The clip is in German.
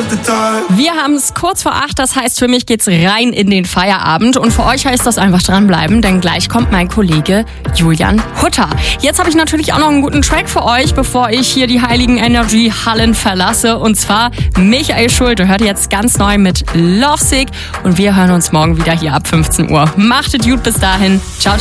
Wir haben es kurz vor 8, das heißt für mich geht's rein in den Feierabend und für euch heißt das einfach dranbleiben, denn gleich kommt mein Kollege Julian Hutter. Jetzt habe ich natürlich auch noch einen guten Track für euch, bevor ich hier die heiligen Energy-Hallen verlasse, und zwar Michael Schulte hört jetzt ganz neu mit Lovesick und wir hören uns morgen wieder hier ab 15 Uhr. Macht es gut bis dahin. Ciao.